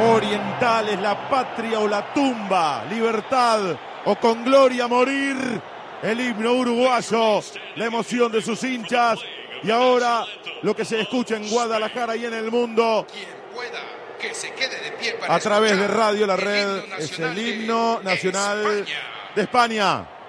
Orientales, la patria o la tumba, libertad o con gloria morir. El himno uruguayo, la emoción de sus hinchas. Y ahora lo que se escucha en Guadalajara y en el mundo, que se quede de pie para a través de Radio La Red, es el himno nacional de España.